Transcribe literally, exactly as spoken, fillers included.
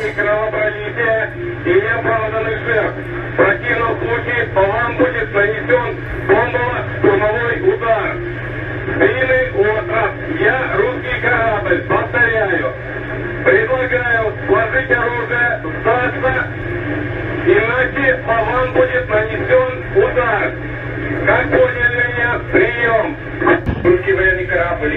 состоянии кровопролития и неоправданных жертв. В противном случае по вам будет нанесен бомбово-штурмовой удар. Длинный остров. Я русский корабль. Повторяю. Предлагаю сложить оружие, сдаться, иначе по вам будет нанесен удар.